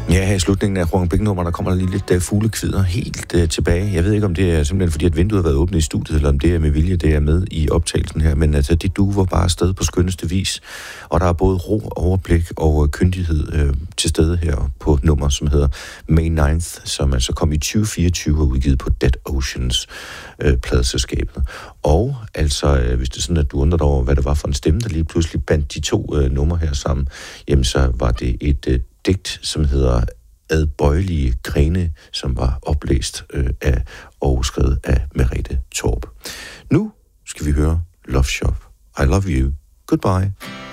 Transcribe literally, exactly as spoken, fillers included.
Ja, her i slutningen af Juan Bæk-nummer, der kommer der lige lidt uh, fuglekvider helt uh, tilbage. Jeg ved ikke, om det er simpelthen fordi, at vinduet har været åbnet i studiet, eller om det er med vilje, det er med i optagelsen her. Men altså, det duver bare afsted på skønneste vis. Og der er både ro, overblik og uh, kyndighed uh, til stede her på et nummer, som hedder May ninth, som altså kom i tyve fireogtyve og udgivet på Dead Oceans uh, pladeselskabet. Og altså, uh, hvis det er sådan, at du undrer dig over, hvad det var for en stemme, der lige pludselig bandt de to uh, numre her sammen, jamen så var det et uh, digt, som hedder Adbøjelige grene, som var oplæst øh, af og skrevet af Merete Torp. Nu skal vi høre Love Shop. I love you. Goodbye.